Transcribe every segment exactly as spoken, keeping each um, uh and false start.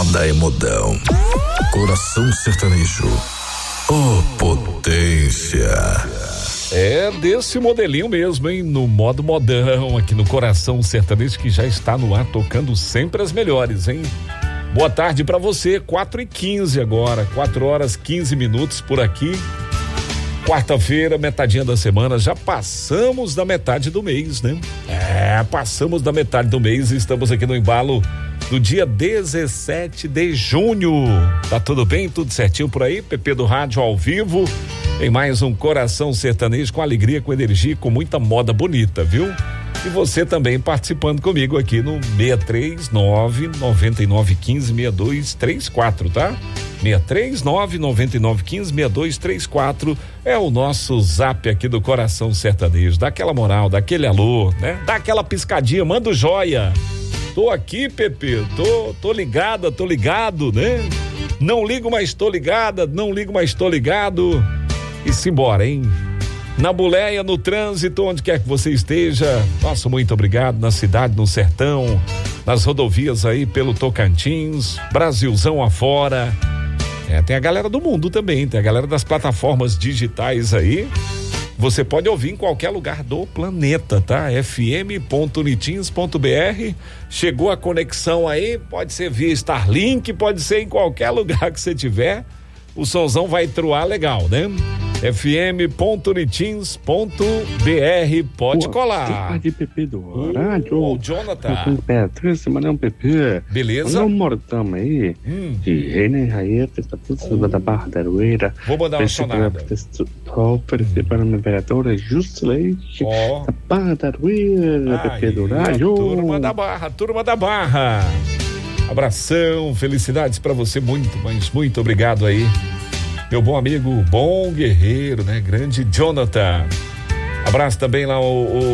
moda é modão. Coração sertanejo. Oh, potência. É desse modelinho mesmo, hein? No modo modão, aqui no Coração Sertanejo, que já está no ar, tocando sempre as melhores, hein? Boa tarde pra você, quatro e quinze agora, quatro horas quinze minutos por aqui. Quarta-feira, metadinha da semana, já passamos da metade do mês, né? É, passamos da metade do mês e estamos aqui no embalo do dia dezessete de junho. Tá tudo bem? Tudo certinho por aí? Pepe do Rádio ao vivo. Tem mais um Coração Sertanejo com alegria, com energia, com muita moda bonita, viu? E você também participando comigo aqui no seis três nove, nove nove um cinco, seis dois três quatro, tá? seis três nove, nove nove um cinco, seis dois três quatro é o nosso zap aqui do Coração Sertanejo. Dá aquela moral, dá aquele alô, né? Dá aquela piscadinha, manda o joia. Tô aqui, Pepe, tô, tô ligada, tô ligado, né? Não ligo, mas tô ligada, não ligo, mas tô ligado. E simbora, hein? Na boleia, no trânsito, onde quer que você esteja, nosso muito obrigado, na cidade, no sertão, nas rodovias aí pelo Tocantins, Brasilzão afora. É, tem a galera do mundo também, tem a galera das plataformas digitais aí. Você pode ouvir em qualquer lugar do planeta, tá? f m ponto unitins ponto b r. Chegou a conexão aí, pode ser via Starlink, pode ser em qualquer lugar que você tiver. O somzão vai truar legal, né? f m ponto unitins ponto b r, pode Pô, colar. de Pepe do Rádio. Ô, Jonathan. Beatriz, mandei um Pepe. Beleza? Mandou um mortão aí. Hum. De René Raeta, está tudo da Barra da Aroeira. Vou mandar uma sonada. Participando da vereadora Justo Leite. Ó. Da Barra da Aroeira, Pepe do Rádio. Turma da Barra, turma da Barra. Abração, felicidades pra você, muito, mas muito obrigado aí. Meu bom amigo, bom guerreiro, né? Grande Jonathan. Abraço também lá o,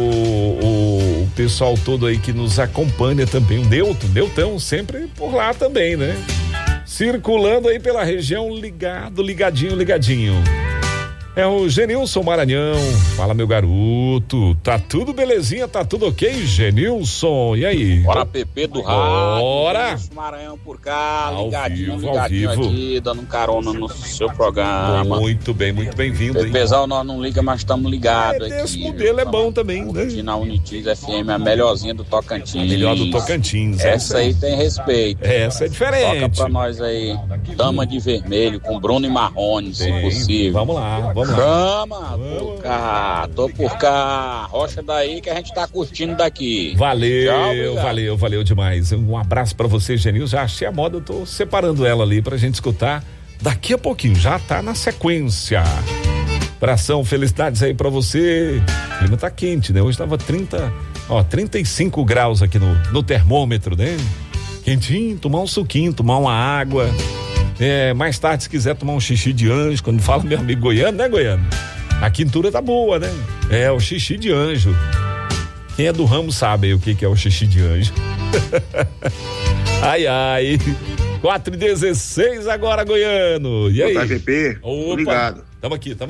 o, o pessoal todo aí que nos acompanha também. O Newton, Newton sempre por lá também, né? Circulando aí pela região, ligado, ligadinho, ligadinho. É o Genilson Maranhão. Fala, meu garoto. Tá tudo belezinha, tá tudo ok, Genilson? E aí? Bora, Pepe do Rádio. Bora. Genilson Maranhão por cá, Ao ligadinho, vivo, ligadinho ao vivo. aqui, dando carona no seu programa. Muito bem, muito bem-vindo. Pepezão, nós não liga, mas estamos ligados É, aqui. esse modelo é bom também, né? Curtindo a Unitins F M, a melhorzinha do Tocantins. A melhor do Tocantins. Essa aí tem respeito. Essa é diferente. Toca pra nós aí, Dama de Vermelho, com Bruno e Marrone, se Tem. possível. Vamos lá, vamos lá. Chama, por cá, tô por cá, rocha daí que a gente tá curtindo daqui. Valeu, Tchau, valeu, valeu demais. Um abraço pra você, Genil. Já achei a moda, eu tô separando ela ali pra gente escutar daqui a pouquinho. Já tá na sequência. Abração, felicidades aí pra você. O clima tá quente, né? Hoje tava trinta, ó, trinta e cinco graus aqui no, no termômetro, né? Quentinho, tomar um suquinho, tomar uma água. É, mais tarde, se quiser tomar um xixi de anjo, quando fala meu amigo goiano, né, goiano? A quintura tá boa, né? É, o xixi de anjo. Quem é do ramo sabe aí o que, que é o xixi de anjo. Ai, ai. quatro e dezesseis agora, goiano. E aí? Boa tarde, Pepe. Opa, Obrigado. Tamo aqui, tamo